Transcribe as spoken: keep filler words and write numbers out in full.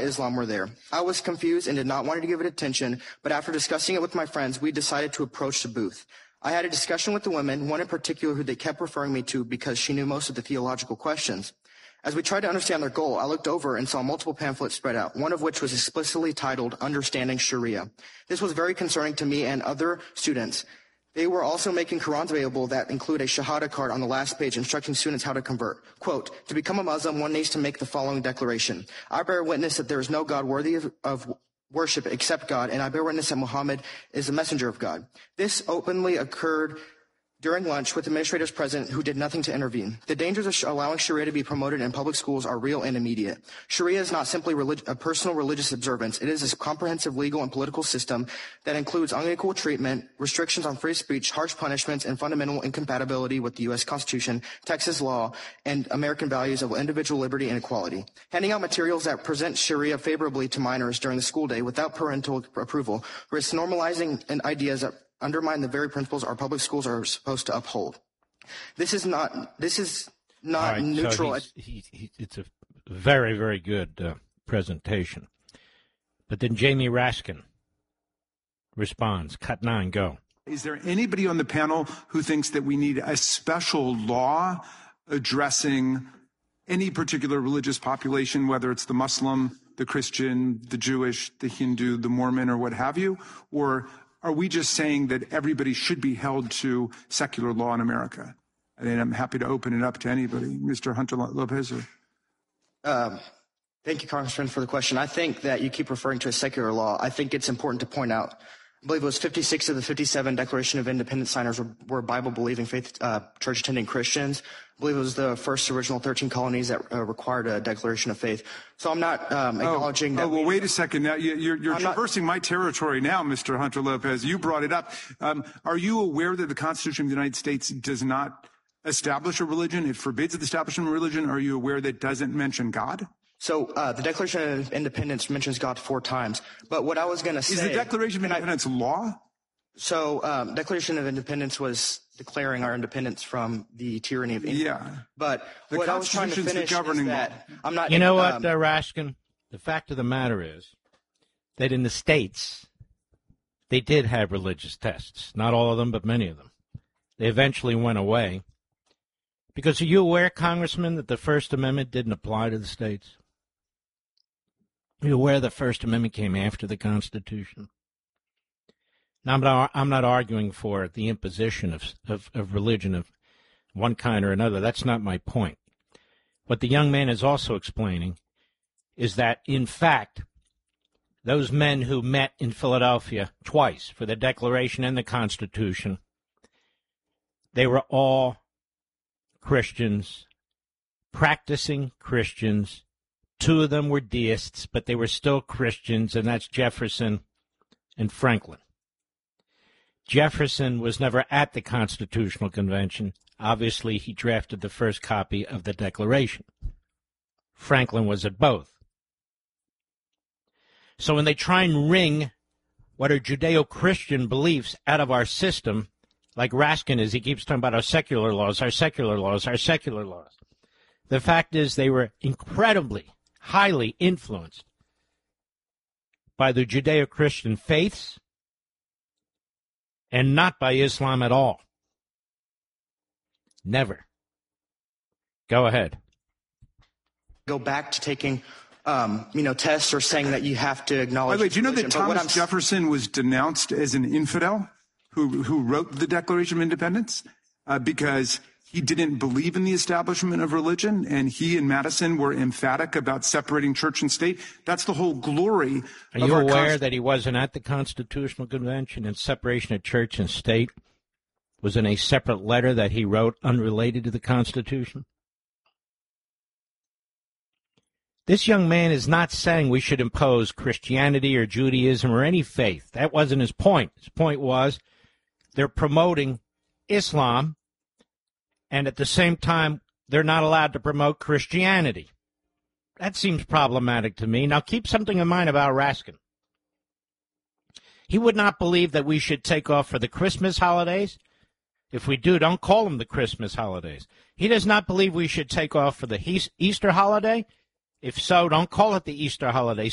anti-Islam were there. I was confused and did not want to give it attention, but after discussing it with my friends, we decided to approach the booth. I had a discussion with the women, one in particular who they kept referring me to because she knew most of the theological questions. As we tried to understand their goal, I looked over and saw multiple pamphlets spread out, one of which was explicitly titled Understanding Sharia. This was very concerning to me and other students. They were also making Qurans available that include a Shahada card on the last page instructing students how to convert. Quote, to become a Muslim, one needs to make the following declaration. I bear witness that there is no God worthy of, of worship except God, and I bear witness that Muhammad is the messenger of God. This openly occurred during lunch with administrators present who did nothing to intervene. The dangers of sh- allowing Sharia to be promoted in public schools are real and immediate. Sharia is not simply relig- a personal religious observance. It is a comprehensive legal and political system that includes unequal treatment, restrictions on free speech, harsh punishments, and fundamental incompatibility with the U S Constitution, Texas law, and American values of individual liberty and equality. Handing out materials that present Sharia favorably to minors during the school day without parental approval risks normalizing ideas that undermine the very principles our public schools are supposed to uphold. This is not. This is not right, neutral. So he, he, it's a very, very good uh, presentation. But then Jamie Raskin responds. Cut nine, go. Is there anybody on the panel who thinks that we need a special law addressing any particular religious population, whether it's the Muslim, the Christian, the Jewish, the Hindu, the Mormon, or what have you? Or are we just saying that everybody should be held to secular law in America? And I'm happy to open it up to anybody. Mister Hunter Lopez. Or... Um, thank you, Congressman, for the question. I think that you keep referring to a secular law. I think it's important to point out, I believe it was fifty-six of the fifty-seven Declaration of Independence signers were, were Bible-believing, faith, uh, church-attending Christians. I believe it was the first original thirteen colonies that uh, required a declaration of faith. So I'm not um, acknowledging oh, that. Oh, well, wait a second. Now, you're, you're traversing not... my territory now, Mister Hunter Lopez. You brought it up. Um, are you aware that the Constitution of the United States does not establish a religion? It forbids the establishment of religion. Are you aware that it doesn't mention God? So uh, the Declaration of Independence mentions God four times. But what I was going to say... Is the Declaration of Independence I, law? So um, Declaration of Independence was declaring our independence from the tyranny of England. Yeah. But the what I was trying to finish is that I'm not... You know what, um, uh, Raskin? The fact of the matter is that in the States, they did have religious tests. Not all of them, but many of them. They eventually went away. Because are you aware, Congressman, that the First Amendment didn't apply to the states? Are you aware the First Amendment came after the Constitution? Now, I'm not, I'm not arguing for the imposition of, of, of religion of one kind or another. That's not my point. What the young man is also explaining is that, in fact, those men who met in Philadelphia twice for the Declaration and the Constitution, they were all Christians, practicing Christians. Two of them were deists, but they were still Christians, and that's Jefferson and Franklin. Jefferson was never at the Constitutional Convention. Obviously, he drafted the first copy of the Declaration. Franklin was at both. So when they try and wring what are Judeo-Christian beliefs out of our system, like Raskin is, he keeps talking about our secular laws, our secular laws, our secular laws. The fact is they were incredibly, highly influenced by the Judeo-Christian faiths and not by Islam at all. Never. Go ahead. Go back to taking, um, you know, tests or saying that you have to acknowledge. By the way, do you know religion. that Thomas Jefferson was denounced as an infidel who who wrote the Declaration of Independence uh, because he didn't believe in the establishment of religion, and he and Madison were emphatic about separating church and state. That's the whole glory. Are you aware that he wasn't at the Constitutional Convention, and separation of church and state was in a separate letter that he wrote unrelated to the Constitution? This young man is not saying we should impose Christianity or Judaism or any faith. That wasn't his point. His point was they're promoting Islam, and at the same time, they're not allowed to promote Christianity. That seems problematic to me. Now, keep something in mind about Raskin. He would not believe that we should take off for the Christmas holidays. If we do, don't call them the Christmas holidays. He does not believe we should take off for the Easter holiday. If so, don't call it the Easter holiday.